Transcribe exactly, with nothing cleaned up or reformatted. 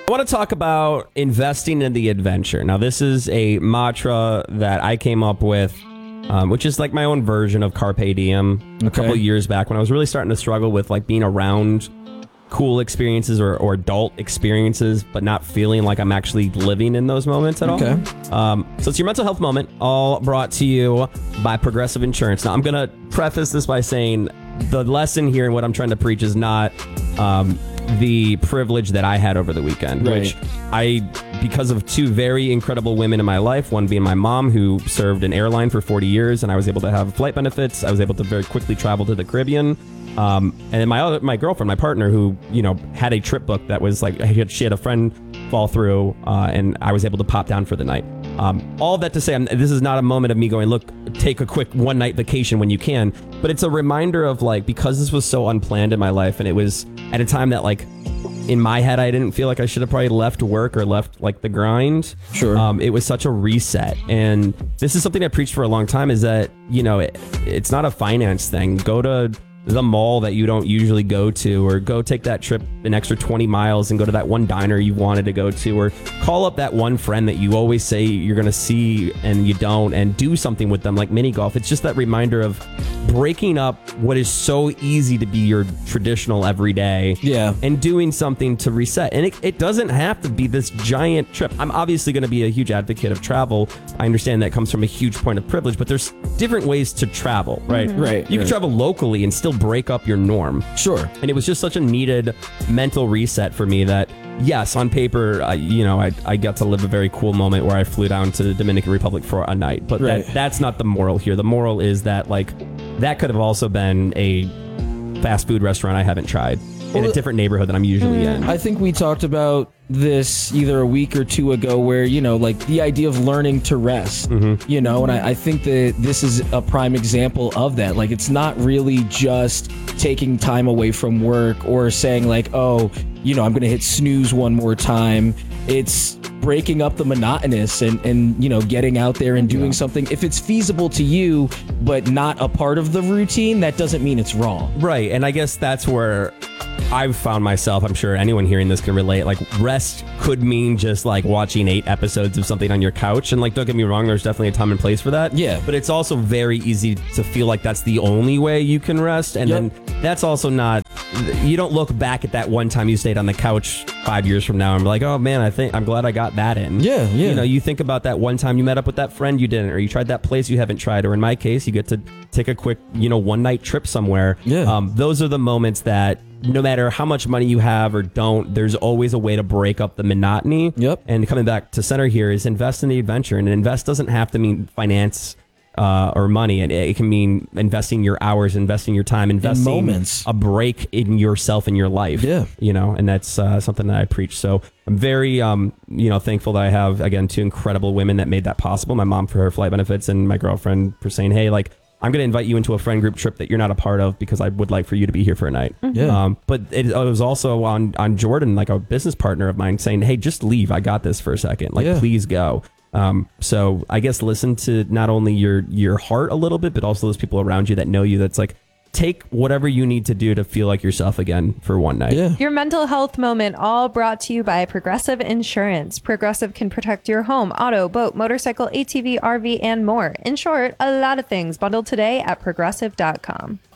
I want to talk about investing in the adventure. Now, this is a mantra that I came up with, um, which is like my own version of Carpe Diem. Okay. A couple of years back when I was really starting to struggle with like being around cool experiences or, or adult experiences, but not feeling like I'm actually living in those moments at Okay. all. Um, so it's your mental health moment, all brought to you by Progressive Insurance. Now, I'm going to preface this by saying the lesson here and what I'm trying to preach is not um, the privilege that I had over the weekend, Right. which I, because of two very incredible women in my life, one being my mom, who served an airline for forty years, and I was able to have flight benefits. I was able to very quickly travel to the Caribbean. Um, and then my other, my girlfriend, my partner, who, you know, had a trip book that was like, she had a friend fall through, uh, and I was able to pop down for the night. Um, all that to say, I'm, this is not a moment of me going, look, take a quick one night vacation when you can, but it's a reminder of like, because this was so unplanned in my life, and it was at a time that like, in my head, I didn't feel like I should have probably left work or left like the grind. Sure. Um, it was such a reset. And this is something I preached for a long time, is that, you know, it, it's not a finance thing. Go to the mall that you don't usually go to, or go take that trip an extra twenty miles and go to that one diner you wanted to go to, or call up that one friend that you always say you're going to see and you don't, and do something with them like mini golf. It's just that reminder of breaking up what is so easy to be your traditional everyday, Yeah. and doing something to reset. And it, it doesn't have to be this giant trip. I'm obviously going to be a huge advocate of travel. I understand that comes from a huge point of privilege, but there's different ways to travel, right? Mm-hmm. Right, You right. can travel locally and still break up your norm. Sure. And it was just such a needed mental reset for me that, yes, on paper, I, you know, I, I got to live a very cool moment where I flew down to the Dominican Republic for a night. But Right. that, that's not the moral here. The moral is that, like, that could have also been a fast food restaurant I haven't tried in Well, a different neighborhood that I'm usually in. I think we talked about this either a week or two ago where, you know, like the idea of learning to rest, Mm-hmm. you know, and I, I think that this is a prime example of that. Like, it's not really just taking time away from work or saying like, oh, you know, I'm going to hit snooze one more time. It's breaking up the monotonous and, and, you know, getting out there and doing something. If it's feasible to you, but not a part of the routine, that doesn't mean it's wrong. Right. And I guess that's where I've found myself, I'm sure anyone hearing this can relate, like rest could mean just like watching eight episodes of something on your couch. And like, don't get me wrong, there's definitely a time and place for that. Yeah. But it's also very easy to feel like that's the only way you can rest. And Yep. then that's also not, you don't look back at that one time you stayed on the couch five years from now and be like, oh man, I think I'm glad I got that in. Yeah, yeah. You know, you think about that one time you met up with that friend you didn't, or you tried that place you haven't tried, or in my case, you get to take a quick, you know, one night trip somewhere. Yeah. Um, those are the moments that no matter how much money you have or don't, there's always a way to break up the monotony. Yep. And coming back to center here is invest in the adventure. And invest doesn't have to mean finance uh, or money. And it can mean investing your hours, investing your time, investing moments. a break in yourself and your life. Yeah. You know, and that's uh, something that I preach. So I'm very, um, you know, thankful that I have, again, two incredible women that made that possible. My mom for her flight benefits, and my girlfriend for saying, hey, like, I'm going to invite you into a friend group trip that you're not a part of because I would like for you to be here for a night. Yeah. Um, but it, it was also on, on Jordan, like a business partner of mine, saying, hey, just leave. I got this for a second. Like, Yeah. please go. Um, so I guess listen to not only your, your heart a little bit, but also those people around you that know you. That's like, take whatever you need to do to feel like yourself again for one night. Yeah. Your mental health moment, all brought to you by Progressive Insurance. Progressive can protect your home, auto, boat, motorcycle, A T V, R V, and more. In short, a lot of things. Bundled today at progressive dot com.